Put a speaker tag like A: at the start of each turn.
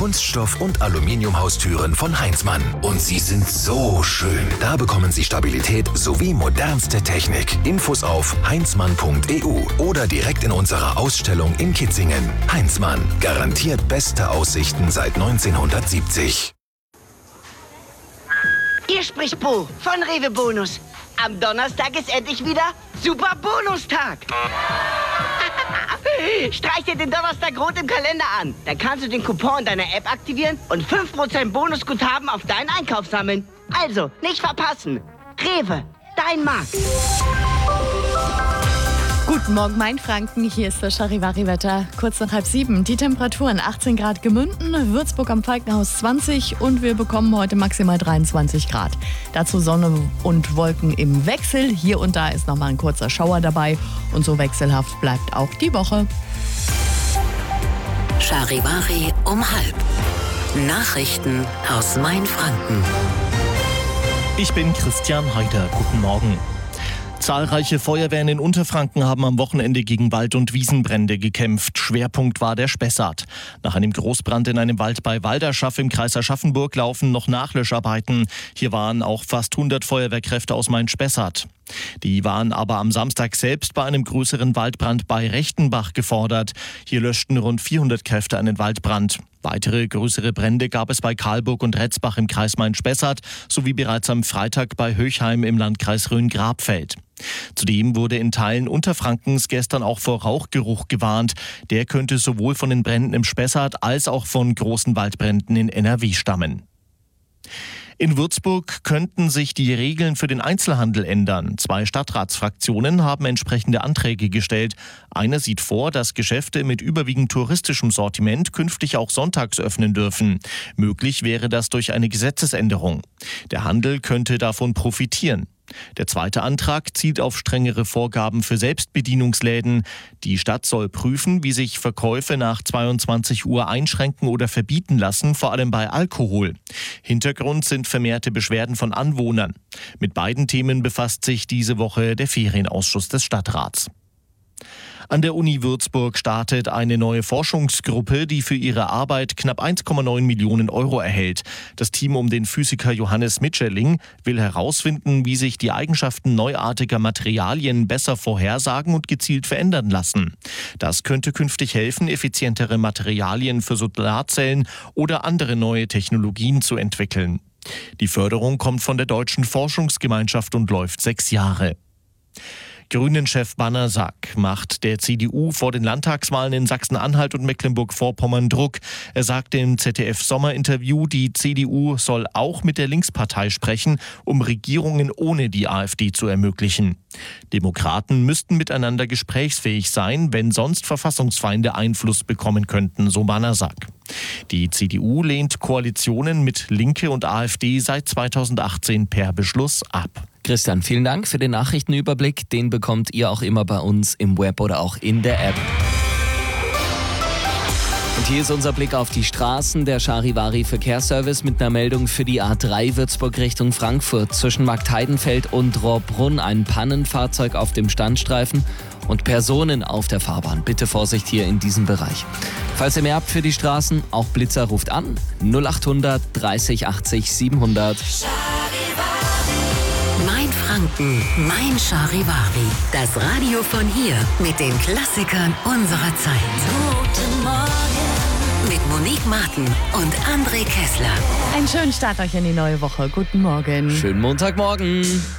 A: Kunststoff- und Aluminiumhaustüren von Heinzmann. Und sie sind so schön. Da bekommen Sie Stabilität sowie modernste Technik. Infos auf heinzmann.eu oder direkt in unserer Ausstellung in Kitzingen. Heinzmann. Garantiert beste Aussichten seit 1970.
B: Hier spricht Bo von Rewe Bonus. Am Donnerstag ist endlich wieder Super Bonustag. Streich dir den Donnerstag rot im Kalender an. Dann kannst du den Coupon in deiner App aktivieren und 5% Bonusguthaben auf deinen Einkauf sammeln. Also, nicht verpassen. Rewe, dein Markt.
C: Guten Morgen, Mainfranken. Hier ist das Charivari-Wetter. Kurz nach 6:30. Die Temperaturen 18 Grad Gemünden, Würzburg am Falkenhaus 20 und wir bekommen heute maximal 23 Grad. Dazu Sonne und Wolken im Wechsel. Hier und da ist nochmal ein kurzer Schauer dabei und so wechselhaft bleibt auch die Woche.
D: Charivari um 6:30. Nachrichten aus Mainfranken.
E: Ich bin Christian Heider. Guten Morgen. Zahlreiche Feuerwehren in Unterfranken haben am Wochenende gegen Wald- und Wiesenbrände gekämpft. Schwerpunkt war der Spessart. Nach einem Großbrand in einem Wald bei Walderschaff im Kreis Aschaffenburg laufen noch Nachlöscharbeiten. Hier waren auch fast 100 Feuerwehrkräfte aus Main-Spessart. Die waren aber am Samstag selbst bei einem größeren Waldbrand bei Rechtenbach gefordert. Hier löschten rund 400 Kräfte einen Waldbrand. Weitere größere Brände gab es bei Karlburg und Retzbach im Kreis Main-Spessart sowie bereits am Freitag bei Höchheim im Landkreis Rhön-Grabfeld. Zudem wurde in Teilen Unterfrankens gestern auch vor Rauchgeruch gewarnt. Der könnte sowohl von den Bränden im Spessart als auch von großen Waldbränden in NRW stammen. In Würzburg könnten sich die Regeln für den Einzelhandel ändern. 2 Stadtratsfraktionen haben entsprechende Anträge gestellt. Eine sieht vor, dass Geschäfte mit überwiegend touristischem Sortiment künftig auch sonntags öffnen dürfen. Möglich wäre das durch eine Gesetzesänderung. Der Handel könnte davon profitieren. Der zweite Antrag zielt auf strengere Vorgaben für Selbstbedienungsläden. Die Stadt soll prüfen, wie sich Verkäufe nach 22 Uhr einschränken oder verbieten lassen, vor allem bei Alkohol. Hintergrund sind vermehrte Beschwerden von Anwohnern. Mit beiden Themen befasst sich diese Woche der Ferienausschuss des Stadtrats. An der Uni Würzburg startet eine neue Forschungsgruppe, die für ihre Arbeit knapp 1,9 Millionen Euro erhält. Das Team um den Physiker Johannes Mitscherling will herausfinden, wie sich die Eigenschaften neuartiger Materialien besser vorhersagen und gezielt verändern lassen. Das könnte künftig helfen, effizientere Materialien für Solarzellen oder andere neue Technologien zu entwickeln. Die Förderung kommt von der Deutschen Forschungsgemeinschaft und läuft 6 Jahre. Grünen-Chef Bannersack macht der CDU vor den Landtagswahlen in Sachsen-Anhalt und Mecklenburg-Vorpommern Druck. Er sagte im ZDF-Sommerinterview, die CDU soll auch mit der Linkspartei sprechen, um Regierungen ohne die AfD zu ermöglichen. Demokraten müssten miteinander gesprächsfähig sein, wenn sonst Verfassungsfeinde Einfluss bekommen könnten, so Bannersack. Die CDU lehnt Koalitionen mit Linke und AfD seit 2018 per Beschluss ab.
F: Christian, vielen Dank für den Nachrichtenüberblick. Den bekommt ihr auch immer bei uns im Web oder auch in der App. Und hier ist unser Blick auf die Straßen. Der Charivari Verkehrsservice mit einer Meldung für die A3 Würzburg Richtung Frankfurt. Zwischen Marktheidenfeld und Rohrbrunn ein Pannenfahrzeug auf dem Standstreifen und Personen auf der Fahrbahn. Bitte Vorsicht hier in diesem Bereich. Falls ihr mehr habt für die Straßen, auch Blitzer ruft an 0800 30 80 700.
D: Mainfranken, mein Charivari. Das Radio von hier mit den Klassikern unserer Zeit. Guten Morgen. Mit Monique Martin und André Kessler.
C: Einen schönen Start euch in die neue Woche. Guten Morgen.
F: Schönen Montagmorgen.